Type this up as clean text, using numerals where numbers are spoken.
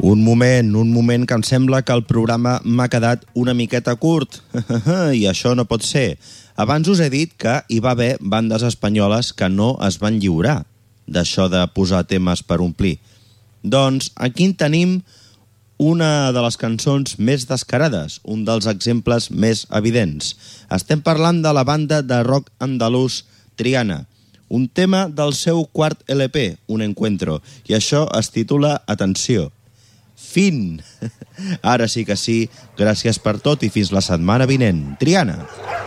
Un moment que em sembla que el programa m'ha quedat una miqueta curt. I això no pot ser. Abans us he dit que hi va haver bandes espanyoles que no es van lliurar d'això de posar temes per omplir. Doncs aquí en tenim una de les cançons més descarades, un dels exemples més evidents. Estem parlant de la banda de rock andalús Triana, un tema del seu quart LP, Un Encuentro, i això es titula, atenció, Fin. Ara sí que sí, gràcies per tot i fins la setmana vinent. Triana.